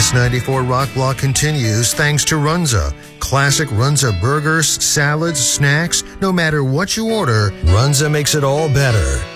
This 94 Rock Block continues thanks to Runza. Classic Runza burgers, salads, snacks, no matter what you order, Runza makes it all better.